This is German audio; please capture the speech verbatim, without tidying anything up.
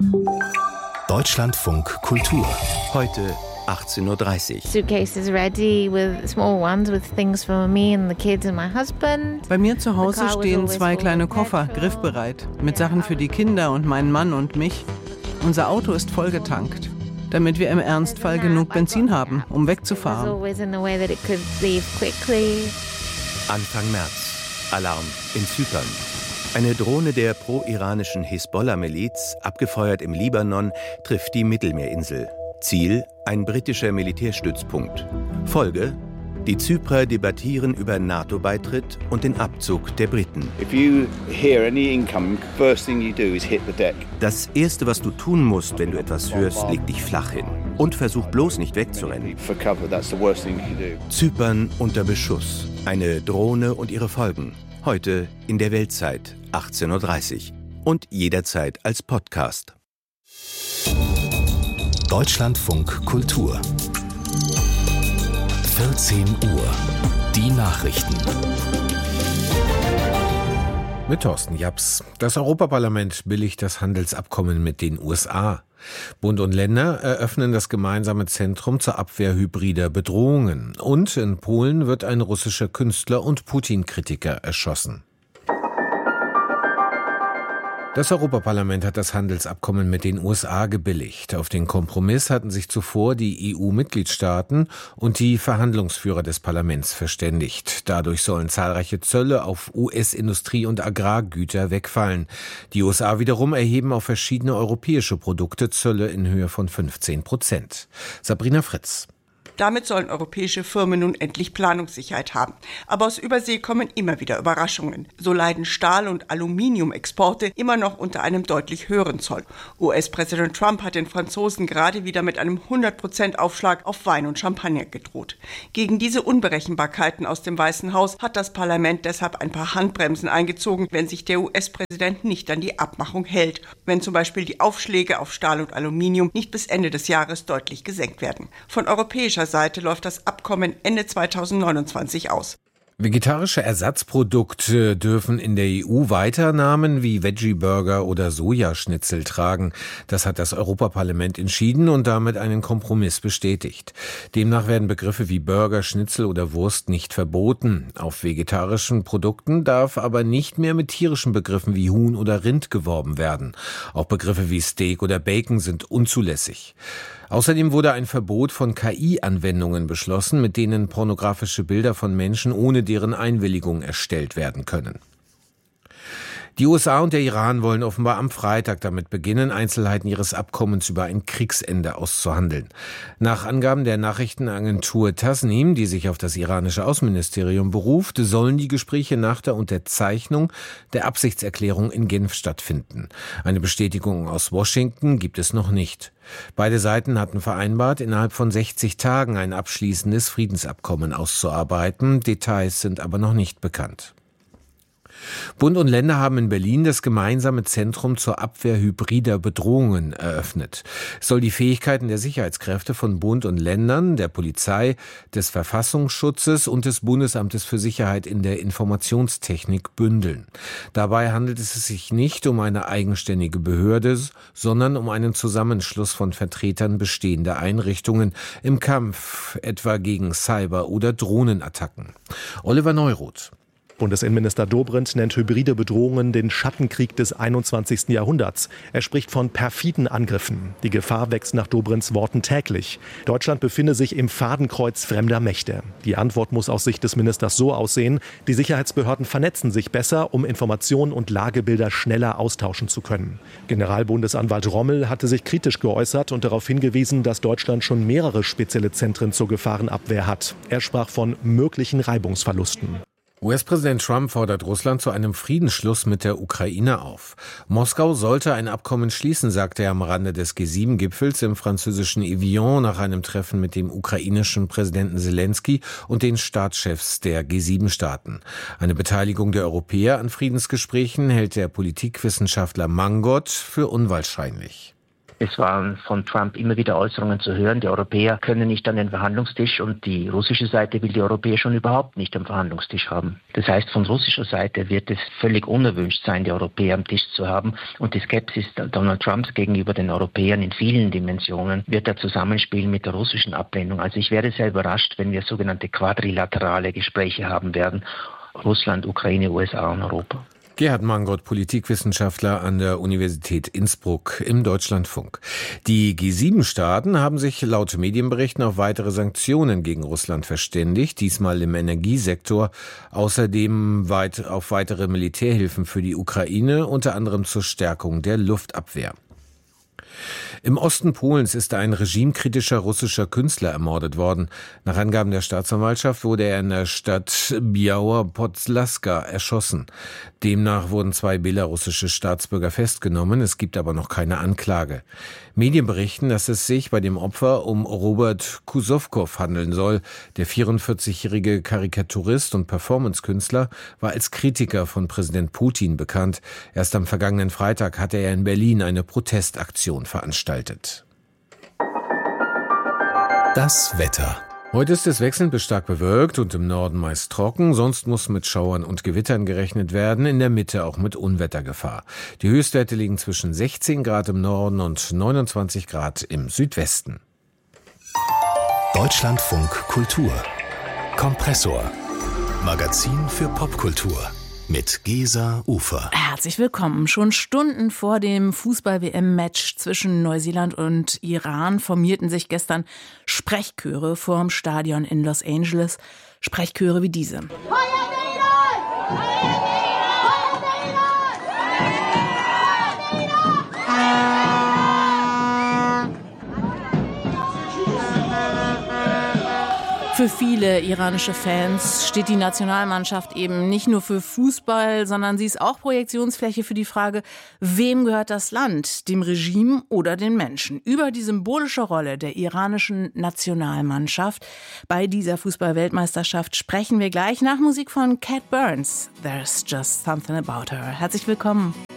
Deutschlandfunk Kultur. Heute achtzehn Uhr dreißig. Suitcases ready with small ones with things for me and the kids and my husband. Bei mir zu Hause stehen zwei kleine Koffer, griffbereit, mit Sachen für die Kinder und meinen Mann und mich. Unser Auto ist vollgetankt, damit wir im Ernstfall genug Benzin haben, um wegzufahren. Anfang März. Alarm in Zypern. Eine Drohne der pro-iranischen Hisbollah-Miliz, abgefeuert im Libanon, trifft die Mittelmeerinsel. Ziel: ein britischer Militärstützpunkt. Folge: die Zyprer debattieren über NATO-Beitritt und den Abzug der Briten. Das Erste, was du tun musst, wenn du etwas hörst, leg dich flach hin. Und versuch bloß nicht wegzurennen. Zypern unter Beschuss. Eine Drohne und ihre Folgen. Heute in der Weltzeit, achtzehn Uhr dreißig. Und jederzeit als Podcast. Deutschlandfunk Kultur. vierzehn Uhr. Die Nachrichten. Mit Thorsten Japs. Das Europaparlament billigt das Handelsabkommen mit den U S A. Bund und Länder eröffnen das gemeinsame Zentrum zur Abwehr hybrider Bedrohungen. Und in Polen wird ein russischer Künstler und Putin-Kritiker erschossen. Das Europaparlament hat das Handelsabkommen mit den U S A gebilligt. Auf den Kompromiss hatten sich zuvor die E U-Mitgliedstaaten und die Verhandlungsführer des Parlaments verständigt. Dadurch sollen zahlreiche Zölle auf U S-Industrie- und Agrargüter wegfallen. Die U S A wiederum erheben auf verschiedene europäische Produkte Zölle in Höhe von fünfzehn Prozent. Sabrina Fritz. Damit sollen europäische Firmen nun endlich Planungssicherheit haben. Aber aus Übersee kommen immer wieder Überraschungen. So leiden Stahl- und Aluminiumexporte immer noch unter einem deutlich höheren Zoll. U S-Präsident Trump hat den Franzosen gerade wieder mit einem hundert Prozent Aufschlag auf Wein und Champagner gedroht. Gegen diese Unberechenbarkeiten aus dem Weißen Haus hat das Parlament deshalb ein paar Handbremsen eingezogen, wenn sich der U S-Präsident nicht an die Abmachung hält. Wenn zum Beispiel die Aufschläge auf Stahl und Aluminium nicht bis Ende des Jahres deutlich gesenkt werden. Von europäischer Seite läuft das Abkommen Ende zweitausendneunundzwanzig aus. Vegetarische Ersatzprodukte dürfen in der E U weiter Namen wie Veggie-Burger oder Sojaschnitzel tragen. Das hat das Europaparlament entschieden und damit einen Kompromiss bestätigt. Demnach werden Begriffe wie Burger, Schnitzel oder Wurst nicht verboten. Auf vegetarischen Produkten darf aber nicht mehr mit tierischen Begriffen wie Huhn oder Rind geworben werden. Auch Begriffe wie Steak oder Bacon sind unzulässig. Außerdem wurde ein Verbot von K I-Anwendungen beschlossen, mit denen pornografische Bilder von Menschen ohne deren Einwilligung erstellt werden können. Die U S A und der Iran wollen offenbar am Freitag damit beginnen, Einzelheiten ihres Abkommens über ein Kriegsende auszuhandeln. Nach Angaben der Nachrichtenagentur Tasnim, die sich auf das iranische Außenministerium beruft, sollen die Gespräche nach der Unterzeichnung der Absichtserklärung in Genf stattfinden. Eine Bestätigung aus Washington gibt es noch nicht. Beide Seiten hatten vereinbart, innerhalb von sechzig Tagen ein abschließendes Friedensabkommen auszuarbeiten. Details sind aber noch nicht bekannt. Bund und Länder haben in Berlin das gemeinsame Zentrum zur Abwehr hybrider Bedrohungen eröffnet. Es soll die Fähigkeiten der Sicherheitskräfte von Bund und Ländern, der Polizei, des Verfassungsschutzes und des Bundesamtes für Sicherheit in der Informationstechnik bündeln. Dabei handelt es sich nicht um eine eigenständige Behörde, sondern um einen Zusammenschluss von Vertretern bestehender Einrichtungen im Kampf etwa gegen Cyber- oder Drohnenattacken. Oliver Neuroth. Bundesinnenminister Dobrindt nennt hybride Bedrohungen den Schattenkrieg des einundzwanzigsten Jahrhunderts. Er spricht von perfiden Angriffen. Die Gefahr wächst nach Dobrindts Worten täglich. Deutschland befinde sich im Fadenkreuz fremder Mächte. Die Antwort muss aus Sicht des Ministers so aussehen: Die Sicherheitsbehörden vernetzen sich besser, um Informationen und Lagebilder schneller austauschen zu können. Generalbundesanwalt Rommel hatte sich kritisch geäußert und darauf hingewiesen, dass Deutschland schon mehrere spezielle Zentren zur Gefahrenabwehr hat. Er sprach von möglichen Reibungsverlusten. U S-Präsident Trump fordert Russland zu einem Friedensschluss mit der Ukraine auf. Moskau sollte ein Abkommen schließen, sagte er am Rande des G sieben Gipfels im französischen Evian nach einem Treffen mit dem ukrainischen Präsidenten Zelensky und den Staatschefs der G sieben Staaten. Eine Beteiligung der Europäer an Friedensgesprächen hält der Politikwissenschaftler Mangot für unwahrscheinlich. Es waren von Trump immer wieder Äußerungen zu hören, die Europäer können nicht an den Verhandlungstisch und die russische Seite will die Europäer schon überhaupt nicht am Verhandlungstisch haben. Das heißt, von russischer Seite wird es völlig unerwünscht sein, die Europäer am Tisch zu haben. Und die Skepsis Donald Trumps gegenüber den Europäern in vielen Dimensionen wird da zusammenspielen mit der russischen Ablehnung. Also ich wäre sehr überrascht, wenn wir sogenannte quadrilaterale Gespräche haben werden. Russland, Ukraine, U S A und Europa. Gerhard Mangold, Politikwissenschaftler an der Universität Innsbruck im Deutschlandfunk. Die G sieben Staaten haben sich laut Medienberichten auf weitere Sanktionen gegen Russland verständigt, diesmal im Energiesektor, außerdem weit auf weitere Militärhilfen für die Ukraine, unter anderem zur Stärkung der Luftabwehr. Im Osten Polens ist ein regimekritischer russischer Künstler ermordet worden. Nach Angaben der Staatsanwaltschaft wurde er in der Stadt Biała Podlaska erschossen. Demnach wurden zwei belarussische Staatsbürger festgenommen. Es gibt aber noch keine Anklage. Medien berichten, dass es sich bei dem Opfer um Robert Kusowkow handeln soll. Der vierundvierzigjährige Karikaturist und Performancekünstler war als Kritiker von Präsident Putin bekannt. Erst am vergangenen Freitag hatte er in Berlin eine Protestaktion veranstaltet. Das Wetter. Heute ist es wechselnd bis stark bewölkt und im Norden meist trocken, sonst muss mit Schauern und Gewittern gerechnet werden, in der Mitte auch mit Unwettergefahr. Die Höchstwerte liegen zwischen sechzehn Grad im Norden und neunundzwanzig Grad im Südwesten. Deutschlandfunk Kultur. Kompressor. Magazin für Popkultur. Mit Gesa Ufer. Herzlich willkommen. Schon Stunden vor dem Fußball-W M-Match zwischen Neuseeland und Iran formierten sich gestern Sprechchöre vorm Stadion in Los Angeles. Sprechchöre wie diese. Für viele iranische Fans steht die Nationalmannschaft eben nicht nur für Fußball, sondern sie ist auch Projektionsfläche für die Frage, wem gehört das Land, dem Regime oder den Menschen? Über die symbolische Rolle der iranischen Nationalmannschaft bei dieser Fußball-Weltmeisterschaft sprechen wir gleich nach Musik von Cat Burns. There's just something about her. Herzlich willkommen.